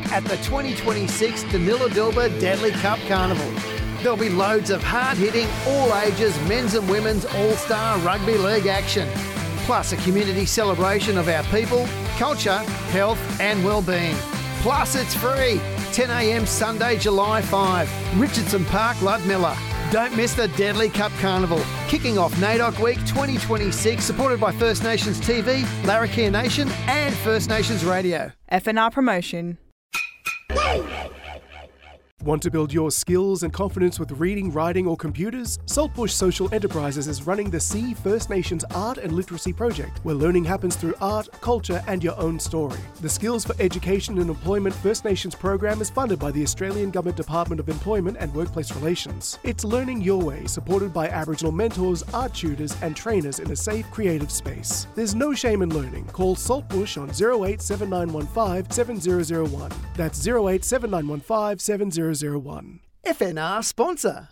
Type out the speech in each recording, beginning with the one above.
at the 2026 Danila Deadly Cup Carnival. There'll be loads of hard-hitting, all-ages men's and women's all-star rugby league action, plus a community celebration of our people, culture, health and well-being. Plus it's free. 10 a.m. Sunday, July 5, Richardson Park, Ludmilla. Don't miss the Deadly Cup Carnival, kicking off NAIDOC Week 2026, supported by First Nations TV, Larrakia Nation and First Nations Radio. FNR Promotion. Want to build your skills and confidence with reading, writing or computers? Saltbush Social Enterprises is running the See First Nations Art and Literacy Project, where learning happens through art, culture and your own story. The Skills for Education and Employment First Nations program is funded by the Australian Government Department of Employment and Workplace Relations. It's learning your way, supported by Aboriginal mentors, art tutors and trainers in a safe, creative space. There's no shame in learning. Call Saltbush on 087915 7001. That's 087915 7001. FNR sponsor.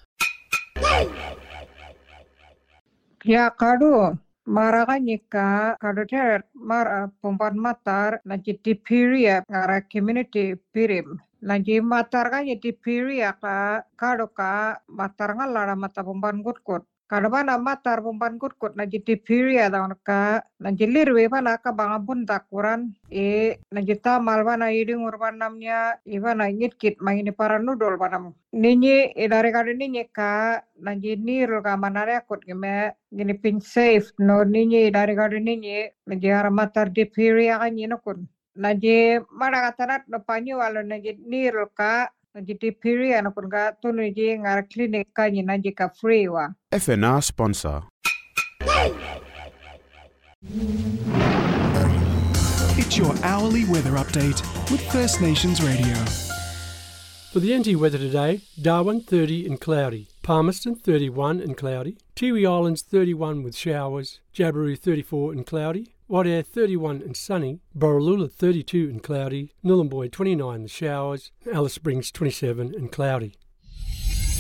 Ya kadu maraganyika kadu ter mar pompan matar lanjut di piria ngara community pirim lanjut matar kan di piria ka kadu ka matar ngalara mata pompan kutkut kadu mana matar pompan kutkut lanjut di piria daun ka lanjut lirwe mana ka bangapun takuran lanjut tamal mana iding urban namnya ivana nyitkit maini para nudol panam ninyi dari kadu ninyi ka lanjut nirul ka manare akut gime gini pin safe no ninyi dari kadu ninyi lanjut aramatar di piria kan yinokun lanjut mana katanat no panyu walau lanjut nirul ka lanjut di piria nokun ka tunu ji ngar klinik ka lanjut ka free wa FNR sponsor. It's your hourly weather update with First Nations Radio. For the NT weather today, Darwin 30 and cloudy, Palmerston 31 and cloudy, Tiwi Islands 31 with showers, Jabiru 34 and cloudy, Wadair 31 and sunny, Borroloola 32 and cloudy, Nhulunbuy 29 with showers, Alice Springs 27 and cloudy.